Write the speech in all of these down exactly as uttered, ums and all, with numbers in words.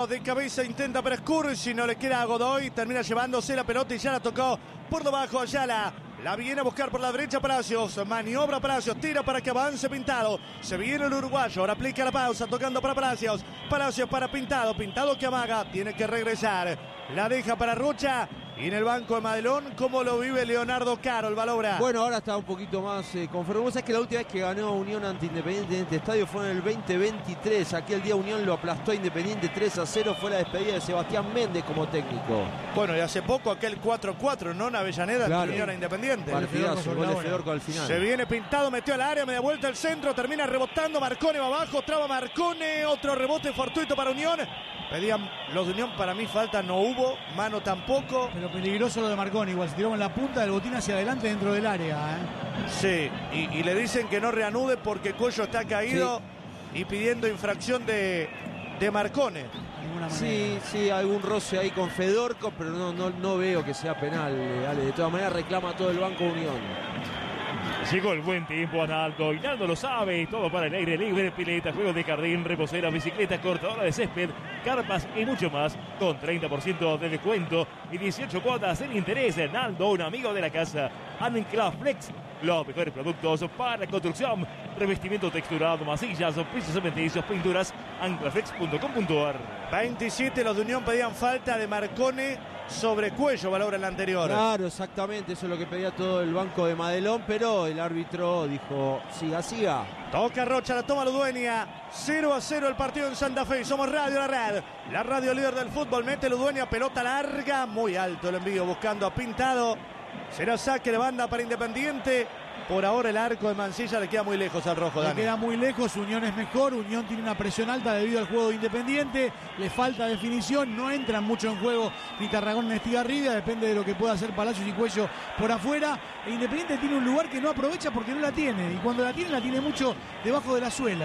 De cabeza intenta para Scursi, no le queda a Godoy, termina llevándose la pelota y ya la tocó por debajo Ayala. La viene a buscar por la derecha Palacios, maniobra Palacios, tira para que avance Pintado. Se viene el uruguayo, ahora aplica la pausa, tocando para Palacios. Palacios para Pintado, Pintado que amaga, tiene que regresar. La deja para Rocha. Y en el banco de Madelón, ¿cómo lo vive Leonardo Caro, el Balobra? Bueno, ahora está un poquito más eh, conforme. Vos sabés que la última vez que ganó Unión ante Independiente en este estadio fue en el veinte veintitrés. Aquel día Unión lo aplastó a Independiente tres a cero. Fue la despedida de Sebastián Méndez como técnico. Bueno, y hace poco aquel cuatro cuatro, ¿no? En Avellaneda, claro. Unión a Independiente. Partidazo, gol de Fedorco al final. Se viene Pintado, metió al área, media vuelta al centro, termina rebotando. Marcone va abajo, traba Marcone. Otro rebote fortuito para Unión. Pedían los de Unión, para mí falta no hubo, mano tampoco. Pero peligroso lo de Marconi, igual se tiró con la punta del botín hacia adelante dentro del área. ¿eh? Sí, y, y le dicen que no reanude porque Cuello está caído sí. Y pidiendo infracción de, de Marcone. Sí, sí, algún roce ahí con Fedorco, pero no, no, no veo que sea penal, Ale. De todas maneras reclama todo el banco Unión. Llegó el buen tiempo a Naldo y Naldo lo sabe, todo para el aire libre, pileta, juegos de jardín, reposera, bicicleta, cortadora de césped, carpas y mucho más, con treinta por ciento de descuento y dieciocho cuotas en interés. Naldo, un amigo de la casa. Ancla Flex, los mejores productos para construcción, revestimiento texturado, masillas, pisos cementicios, pinturas, anclaflex punto com punto ar. veintisiete los de Unión pedían falta de Marcone sobre Cuello, valor el anterior. Claro, exactamente, eso es lo que pedía todo el banco de Madelón, pero el árbitro dijo, siga, siga. Toca Rocha, la toma Ludueña, cero a cero el partido en Santa Fe. Somos Radio La Red, la radio líder del fútbol. Mete Ludueña, pelota larga, muy alto el envío buscando a Pintado. Será saque de banda para Independiente. Por ahora el arco de Mansilla le queda muy lejos al rojo, Dani. Le queda muy lejos, Unión es mejor, Unión tiene una presión alta debido al juego de Independiente, le falta definición, no entran mucho en juego ni Tarragón ni Estigarribia, depende de lo que pueda hacer Palacios y Cuello por afuera. E Independiente tiene un lugar que no aprovecha porque no la tiene, y cuando la tiene, la tiene mucho debajo de la suela.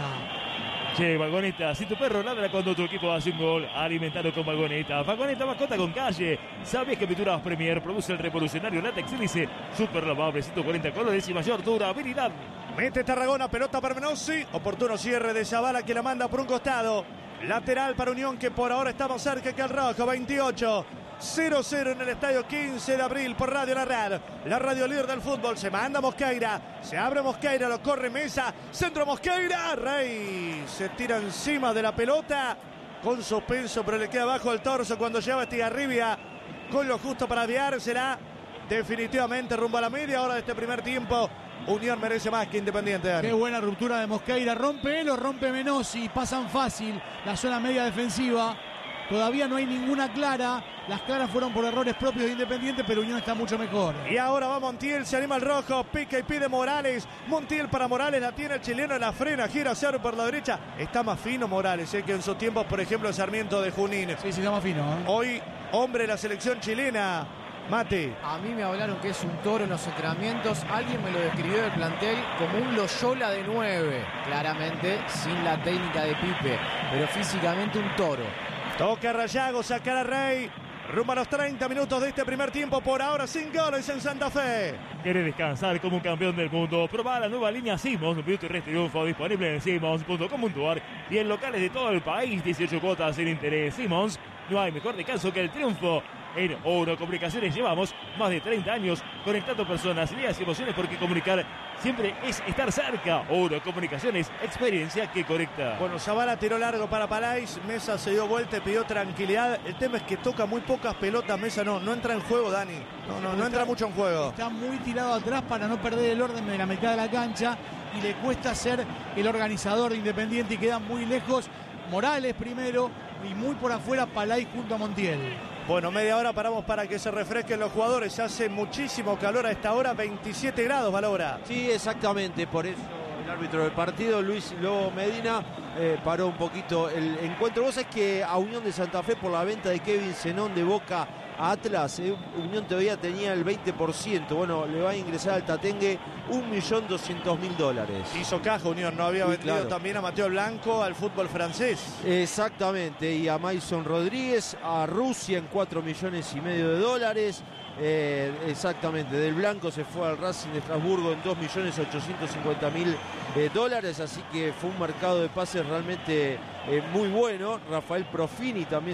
Che, Vagoneta, si tu perro ladra cuando tu equipo hace un gol, alimentado con Vagoneta. Vagoneta, mascota con calle. ¿Sabías que Pinturas Premier produce el revolucionario látex hélice super lavable, ciento cuarenta colores y mayor durabilidad? Mete Tarragona, pelota para Menossi. Oportuno cierre de Zavala que la manda por un costado. Lateral para Unión que por ahora está más cerca que el rojo. veintiocho. cero cero en el estadio quince de abril por Radio La Red, la radio líder del fútbol. Se manda Mosqueira, se abre Mosqueira, lo corre Mesa, centro Mosqueira, Rey se tira encima de la pelota con suspenso, pero le queda abajo el torso cuando lleva Estigarribia con lo justo para aviársela definitivamente rumbo a la media hora de este primer tiempo. Unión merece más que Independiente, Dani. Qué buena ruptura de Mosqueira, rompe él o rompe Menossi, pasan fácil la zona media defensiva. Todavía no hay ninguna clara. Las claras fueron por errores propios de Independiente, pero Unión está mucho mejor. Y ahora va Montiel, se anima el rojo, pica y pide Morales. Montiel para Morales, la tiene el chileno, la frena, gira cero por la derecha. Está más fino Morales, eh, que en sus tiempos, por ejemplo, Sarmiento de Junín. Sí, sí, está más fino. ¿eh? Hoy, hombre de la selección chilena. Mate. A mí me hablaron que es un toro en los entrenamientos. Alguien me lo describió del plantel como un Loyola de nueve. Claramente sin la técnica de Pipe, pero físicamente un toro. Toca Rayago, sacar a Rey. Rumbo a los treinta minutos de este primer tiempo. Por ahora sin goles en Santa Fe. ¿Quieres descansar como un campeón del mundo? Probá la nueva línea Simmons Beauty Rest Triunfo, disponible en simmons punto com punto ar y en locales de todo el país. dieciocho cuotas sin interés. Simmons, no hay mejor descanso que el triunfo. En Oro Comunicaciones llevamos más de treinta años conectando personas, ideas y emociones, porque comunicar siempre es estar cerca. Oro Comunicaciones, experiencia que conecta. Bueno, Zavala tiró largo para Palais, Mesa se dio vuelta y pidió tranquilidad. El tema es que toca muy pocas pelotas, Mesa no, no entra en juego, Dani. No, no, no entra mucho en juego. Está muy tirado atrás para no perder el orden de la mitad de la cancha y le cuesta ser el organizador de Independiente y queda muy lejos Morales primero y muy por afuera Palais junto a Montiel. Bueno, media hora paramos para que se refresquen los jugadores. Hace muchísimo calor a esta hora, veintisiete grados, Valora. Sí, exactamente, por eso el árbitro del partido, Luis Lobo Medina, eh, paró un poquito el encuentro. Vos sabés que a Unión de Santa Fe, por la venta de Kevin Zenón de Boca a Atlas. Eh, Unión todavía tenía el veinte por ciento. Bueno, le va a ingresar al Tatengue un millón doscientos mil dólares. Hizo caja Unión, no había Sí, vendido claro. también a Mateo Blanco al fútbol francés. Exactamente, y a Mason Rodríguez, a Rusia en cuatro millones y medio de dólares. Eh, exactamente, Del Blanco se fue al Racing de Estrasburgo en dos millones ochocientos cincuenta mil eh, dólares, así que fue un mercado de pases realmente eh, muy bueno. Rafael Profini también